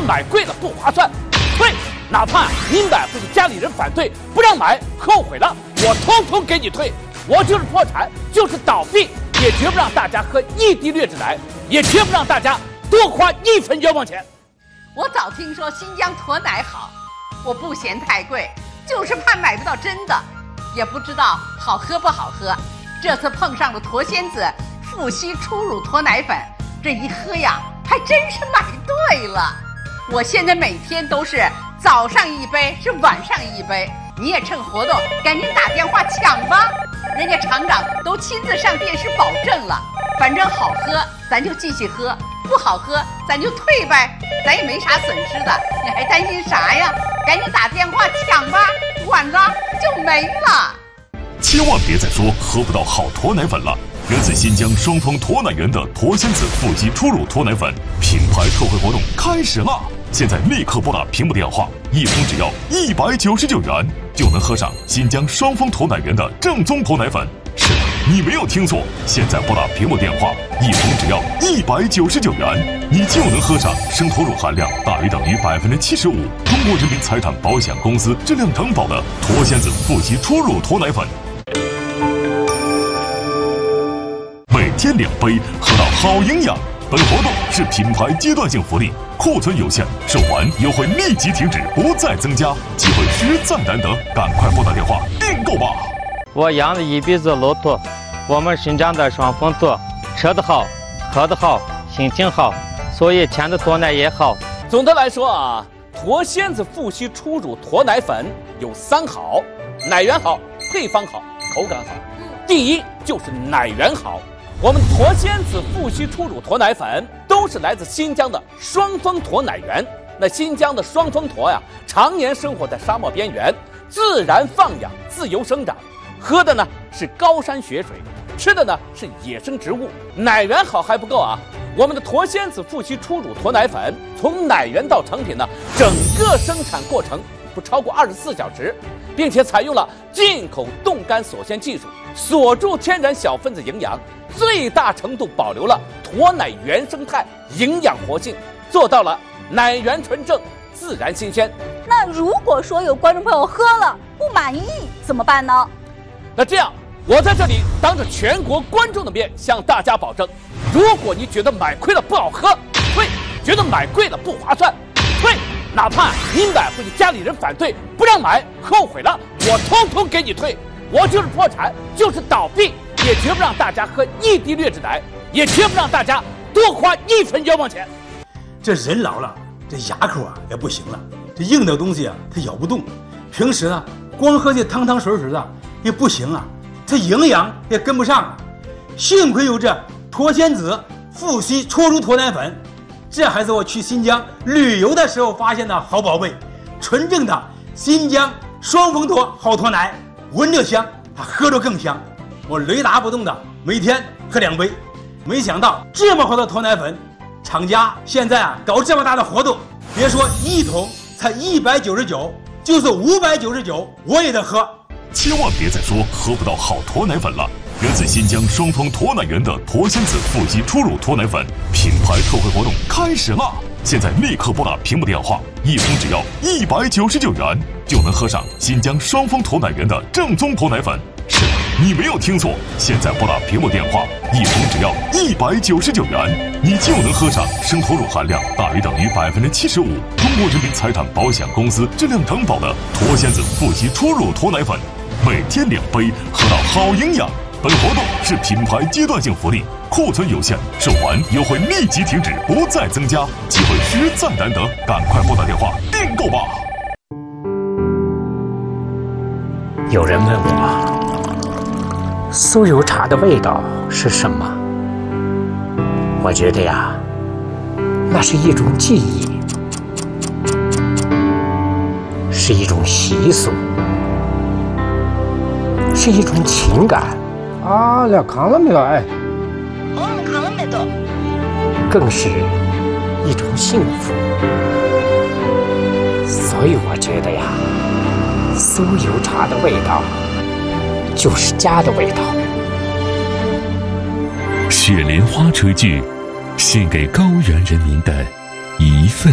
买贵了不划算，退！哪怕你买回去家里人反对不让买，后悔了，我统统给你退。我就是破产，就是倒闭，也绝不让大家喝一滴劣质奶，也绝不让大家多花1分冤枉钱。 我早听说新疆驼奶好，我不嫌太贵，就是怕买不到真的，也不知道好喝不好喝。这次碰上了驼仙子富硒初乳驼奶粉，这一喝呀，还真是买对了。我现在每天都是早上1杯，是晚上1杯。你也趁活动赶紧打电话抢吧，人家厂长都亲自上电视保证了。反正好喝咱就继续喝，不好喝咱就退呗，咱也没啥损失的，你还担心啥呀？赶紧打电话抢吧，晚了就没了。 千万别再说喝不到好驼奶粉了。源自新疆双峰驼奶园的驼仙子富硒初乳驼奶粉品牌特惠活动开始了！现在立刻拨打屏幕电话，一封只要199元，就能喝上新疆双峰驼奶园的正宗驼奶粉。是的，你没有听错，现在拨打屏幕电话，一封只要199元，你就能喝上生驼乳含量大于等于75%，中国人民财产保险公司质量承保的驼仙子富硒初乳驼奶粉。每天2杯，喝到好营养。本活动是品牌阶段性福利，库存有限，售完优惠立即停止，不再增加，机会实在难得，赶快拨打电话订购吧！ 我养了一辈子骆驼，我们新疆的双峰驼，吃得好，喝得好，心情好，所以甜的驼奶也好。 总的来说啊，驼仙子富硒初乳驼奶粉有3好：奶源好，配方好，口感好。第一就是奶源好。我们驼仙子富硒初乳驼奶粉都是来自新疆的双峰驼奶源。那新疆的双峰驼呀，常年生活在沙漠边缘，自然放养，自由生长，喝的呢是高山雪水，吃的呢是野生植物。奶源好还不够啊，我们的驼仙子富硒初乳驼奶粉从奶源到成品呢，整个生产过程不超过24小时，并且采用了进口冻干锁鲜技术，锁住天然小分子营养，最大程度保留了驼奶原生态营养活性，做到了奶源纯正、自然新鲜。 那如果说有观众朋友喝了不满意怎么办呢？ 那这样，我在这里当着全国观众的面向大家保证，如果你觉得买亏了不好喝，退；觉得买贵了不划算，退。哪怕你买回去家里人反对不让买，后悔了，我统统给你退。我就是破产，就是倒闭，也绝不让大家喝一滴劣质奶，也绝不让大家多花1分冤枉钱。 这人老了，这牙口啊也不行了，这硬的东西啊它咬不动，平时呢光喝这汤汤水水的也不行啊，这营养也跟不上啊。幸亏有这驼仙子富硒初乳驼奶粉，这还是我去新疆旅游的时候发现的好宝贝，纯正的新疆双峰驼好驼奶，闻着香，它喝着更香。我雷打不动的每天喝2杯，没想到这么好的驼奶粉，厂家现在啊搞这么大的活动，别说1桶才199，就是599我也得喝。 千万别再说喝不到好驼奶粉了。源自新疆双峰驼奶园的驼仙子富硒初乳驼奶粉品牌特惠活动开始了！现在立刻拨打屏幕电话，一封只要199元，就能喝上新疆双峰驼奶园的正宗驼奶粉。是的，你没有听错，现在拨打屏幕电话，一封只要199元，你就能喝上生驼乳含量大于等于75%，中国人民财产保险公司质量承保的驼仙子富硒初乳驼奶粉。每天2杯，喝到好营养。本活动是品牌阶段性福利，库存有限，售完优惠立即停止，不再增加，机会实在难得，赶快拨打电话订购吧！ 有人问我，酥油茶的味道是什么？我觉得呀，那是一种记忆，是一种习俗，是一种情感。 啊，了扛了没有？哎， 扛了没有？ 更是一种幸福。所以我觉得呀，酥油茶的味道就是家的味道。 雪莲花炊具，献给高原人民的一份